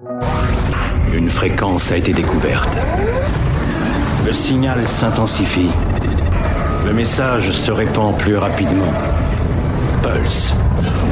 Une fréquence a été découverte. Le signal s'intensifie. Le message se répand plus rapidement. Pulse.